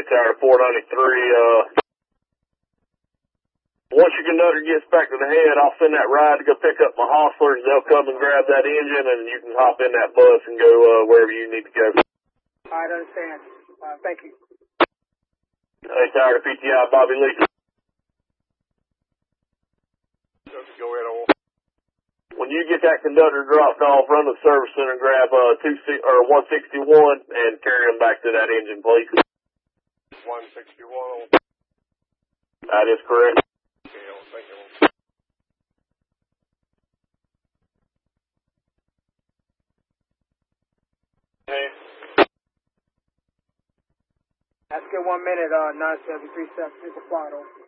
Tower 493. Once your conductor gets back to the head, I'll send that ride to go pick up my hostlers. They'll come and grab that engine, and you can hop in that bus and go wherever you need to go. All right, understand. Thank you. Hey, Tower to PTI, Bobby Lee. Go ahead on. When you get that conductor dropped off, run to the service center and grab 161 and carry them back to that engine, please. 161 on. That is correct. Okay, thank you. Hey. That's good. 1 minute, 973 steps, 6 o'clock.